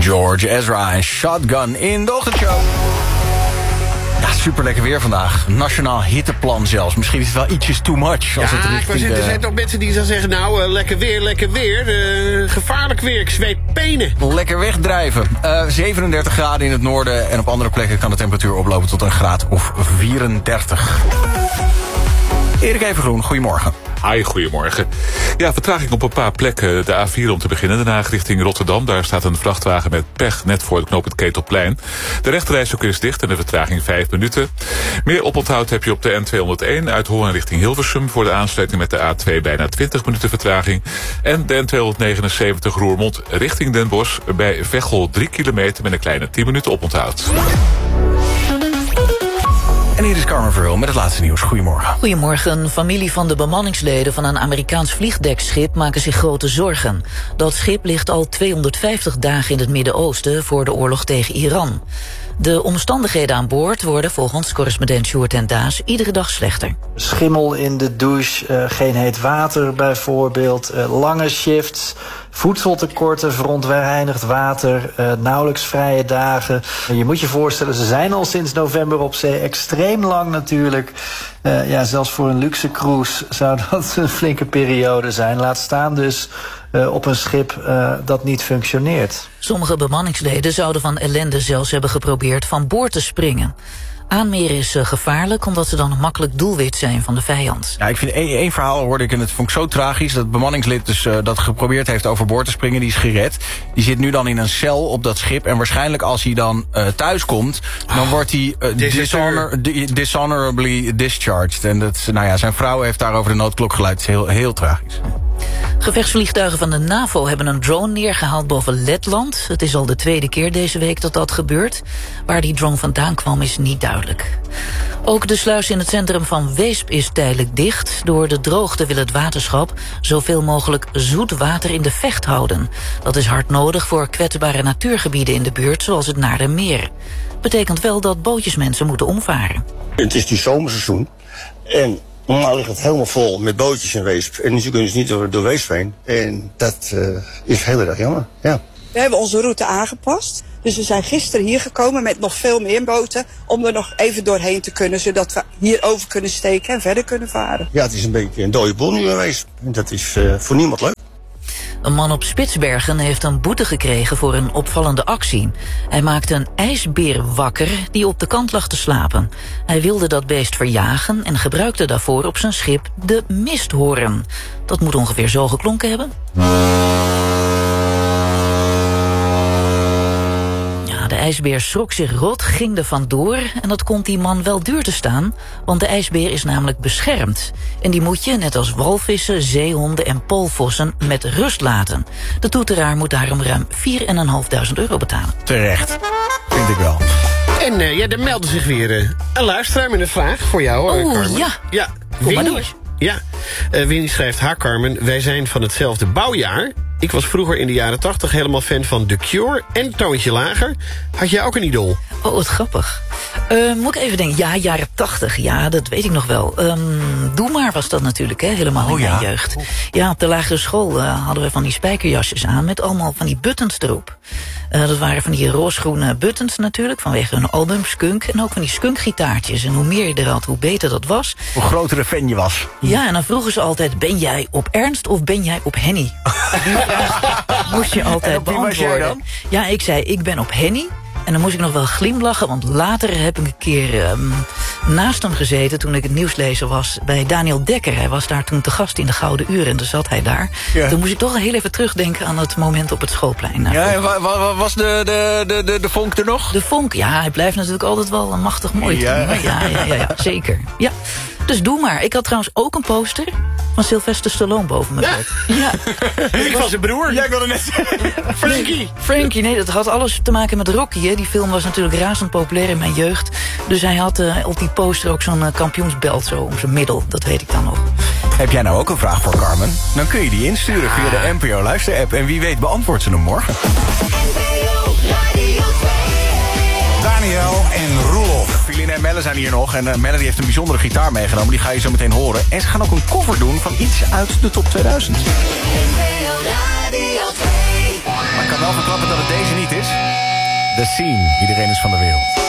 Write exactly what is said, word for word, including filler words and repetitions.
George Ezra en Shotgun in de ochtendshow. Ja, super lekker weer vandaag. Nationaal hitteplan zelfs. Misschien is het wel ietsjes too much. Als ja, het richting er de... zijn toch mensen die dan zeggen... nou, uh, lekker weer, lekker weer. Uh, gevaarlijk weer, ik zweet penen. Lekker wegdrijven. Uh, zevenendertig graden in het noorden. En op andere plekken kan de temperatuur oplopen tot een graad of vierendertig. Erik Evengroen, goedemorgen. Hi, goedemorgen. Ja, vertraging op een paar plekken. De A vier om te beginnen. Daarna richting Rotterdam. Daar staat een vrachtwagen met pech net voor het knooppunt Ketelplein. De rechterrijstrook is dicht en de vertraging vijf minuten. Meer oponthoud heb je op de N tweehonderdéén uit Hoorn richting Hilversum. Voor de aansluiting met de A twee bijna twintig minuten vertraging. En de N tweehonderdnegenenzeventig Roermond richting Den Bosch. Bij Veghel drie kilometer met een kleine tien minuten oponthoud. En hier is Carmen Verheul met het laatste nieuws. Goedemorgen. Goedemorgen. Familie van de bemanningsleden van een Amerikaans vliegdekschip maken zich grote zorgen. Dat schip ligt al tweehonderdvijftig dagen in het Midden-Oosten voor de oorlog tegen Iran. De omstandigheden aan boord worden volgens correspondent Sjoerd en Daas iedere dag slechter. Schimmel in de douche, uh, geen heet water bijvoorbeeld, uh, lange shifts, voedseltekorten, verontreinigd water, uh, nauwelijks vrije dagen. Je moet je voorstellen, ze zijn al sinds november op zee, extreem lang natuurlijk. Uh, ja, zelfs voor een luxe cruise zou dat een flinke periode zijn. Laat staan dus uh, op een schip uh, dat niet functioneert. Sommige bemanningsleden zouden van ellende zelfs hebben geprobeerd van boord te springen. Aanmeren is uh, gevaarlijk omdat ze dan een makkelijk doelwit zijn van de vijand. Ja, ik vind één, één verhaal hoorde ik en het vond ik zo tragisch. Dat bemanningslid dus uh, dat geprobeerd heeft overboord te springen, die is gered. Die zit nu dan in een cel op dat schip. En waarschijnlijk als hij dan uh, thuis komt, dan oh, wordt hij uh, dishonor, dishonorably discharged. En dat, nou ja, zijn vrouw heeft daarover de noodklok geluid. Het is heel, heel tragisch. Gevechtsvliegtuigen van de NAVO hebben een drone neergehaald boven Letland. Het is al de tweede keer deze week dat dat gebeurt. Waar die drone vandaan kwam is niet duidelijk. Ook de sluis in het centrum van Weesp is tijdelijk dicht. Door de droogte wil het waterschap zoveel mogelijk zoet water in de Vecht houden. Dat is hard nodig voor kwetsbare natuurgebieden in de buurt, zoals het Naardenmeer. Betekent wel dat bootjesmensen moeten omvaren. Het is nu zomerseizoen en normaal ligt het helemaal vol met bootjes in Weesp. En nu kunnen ze niet door, door Weesp heen. En dat uh, is heel erg jammer, ja. We hebben onze route aangepast. Dus we zijn gisteren hier gekomen met nog veel meer boten om er nog even doorheen te kunnen, zodat we hier over kunnen steken en verder kunnen varen. Ja, het is een beetje een dode boel nu in Weesp. En dat is uh, voor niemand leuk. Een man op Spitsbergen heeft een boete gekregen voor een opvallende actie. Hij maakte een ijsbeer wakker die op de kant lag te slapen. Hij wilde dat beest verjagen en gebruikte daarvoor op zijn schip de misthoorn. Dat moet ongeveer zo geklonken hebben. De ijsbeer schrok zich rot, ging er vandoor en dat komt die man wel duur te staan, want de ijsbeer is namelijk beschermd. En die moet je, net als walvissen, zeehonden en poolvossen, met rust laten. De toeteraar moet daarom ruim vier en een half duizend euro betalen. Terecht, vind ik wel. En uh, ja, er meldde zich weer uh, een luisteraar met een vraag voor jou, hoor, oh, Carmen. ja. Ja, Kom maar door. Ja, uh, Winnie schrijft, ha Carmen, wij zijn van hetzelfde bouwjaar. Ik was vroeger in de jaren tachtig helemaal fan van The Cure en Toontje Lager. Had jij ook een idool? Oh, wat grappig. Uh, moet ik even denken, ja, jaren tachtig, ja, dat weet ik nog wel. Um, Doe maar was dat natuurlijk, hè, helemaal oh, in mijn ja. jeugd. Ja, op de lagere school uh, hadden we van die spijkerjasjes aan met allemaal van die buttons erop. Uh, dat waren van die roosgroene buttons natuurlijk, vanwege hun album Skunk. En ook van die skunkgitaartjes. En hoe meer je er had, hoe beter dat was. Hoe groter de fan je was. Ja, en dan vroegen ze altijd, ben jij op Ernst of ben jij op Henny? Moest je altijd en op wie was jij dan? Ja, ik zei, ik ben op Henny. En dan moest ik nog wel glimlachen, want later heb ik een keer um, naast hem gezeten toen ik het nieuwslezer was bij Daniel Dekker. Hij was daar toen te gast in de Gouden Uren en toen zat hij daar. Ja. Toen moest ik toch heel even terugdenken aan het moment op het schoolplein. Nou, ja, wa, wa, was de, de, de, de, de vonk er nog? De vonk, ja, hij blijft natuurlijk altijd wel machtig mooi. Ja. Ja, ja, ja, ja, ja, zeker. Ja. Dus doe maar. Ik had trouwens ook een poster van Sylvester Stallone boven mijn bed. Ja. ja. Ik was zijn broer. Ja, ik wilde net zeggen. Frankie. Frankie, nee, dat had alles te maken met Rocky. Hè. Die film was natuurlijk razend populair in mijn jeugd. Dus hij had uh, op die poster ook zo'n uh, kampioensbelt zo om zijn middel. Dat weet ik dan nog. Heb jij nou ook een vraag voor Carmen? Dan kun je die insturen via de N P O Luister-app. En wie weet beantwoordt ze hem morgen. Daniel en Roelof. Feline en Melle zijn hier nog. En uh, Melle die heeft een bijzondere gitaar meegenomen. Die ga je zo meteen horen. En ze gaan ook een cover doen van iets uit de top tweeduizend. Maar ik kan wel verklappen dat het deze niet is. The Scene. Iedereen is van de wereld.